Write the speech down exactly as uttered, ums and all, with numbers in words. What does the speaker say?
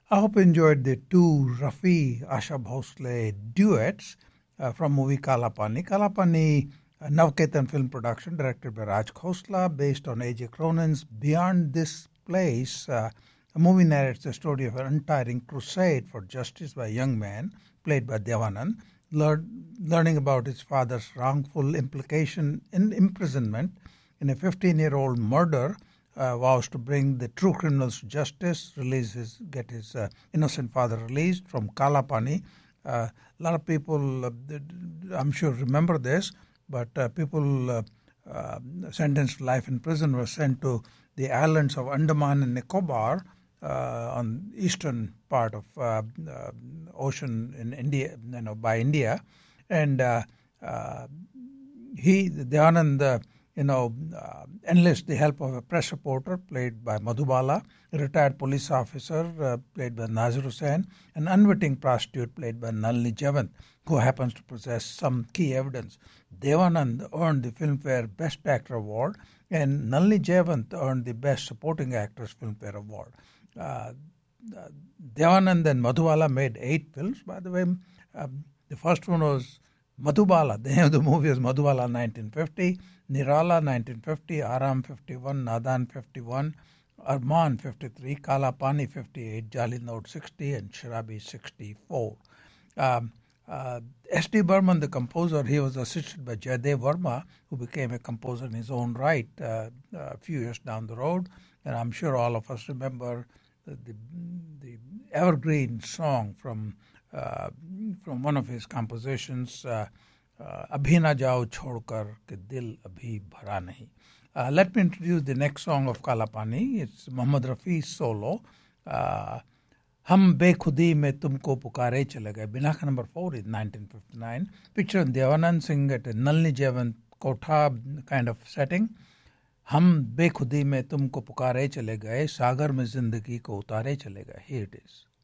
I hope you enjoyed the two Rafi Asha Bhosle duets uh, from movie Kala Pani. Kala Pani, a Navketan film production directed by Raj Khosla, based on A J Cronin's Beyond This Place. Uh, the movie narrates the story of an untiring crusade for justice by a young man, played by Devanand, lear- learning about his father's wrongful implication in imprisonment in a fifteen-year-old murder. Uh, vows to bring the true criminals to justice, release his, get his uh, innocent father released from Kalapani. Uh, a lot of people, uh, I'm sure, remember this, but uh, people uh, uh, sentenced to life in prison were sent to the islands of Andaman and Nicobar uh, on eastern part of uh, uh, ocean in India, you know, by India, and uh, uh, he, Devanand, uh, you know, uh, enlist the help of a press reporter played by Madhubala, a retired police officer uh, played by Nazir Hussain, an unwitting prostitute played by Nalini Javant, who happens to possess some key evidence. Devanand earned the Filmfare Best Actor Award, and Nalini Javant earned the Best Supporting Actress Filmfare Award. Uh, uh, Devanand and Madhubala made eight films. By the way, um, the first one was Madhubala. The name of the movie was Madhubala nineteen fifty, Nirala nineteen fifty, Aram fifty-one, Nadan fifty-one, Arman fifty-three, Kala Pani fifty-eight, Jali Note sixty, and Sharabi sixty-four. Um, uh, S D Burman, the composer, he was assisted by Jaydev Verma, who became a composer in his own right uh, a few years down the road. And I'm sure all of us remember the, the, the evergreen song from uh, from one of his compositions, uh, uh, Abhi na jao chhodkar ke dil abhi bhara nahi. Uh, let me introduce the next song of Kalapani. It's Muhammad Rafi's solo. Uh, Hum Bekhudi mein tumko pukare chale gaye. Binaka number four is nineteen fifty-nine. Picture Devanand singing at a Nalini Javant Kotha kind of setting. हम बेखुदी में तुमको पुकारे चले गए सागर में जिंदगी को उतारे चले गए. Here it is.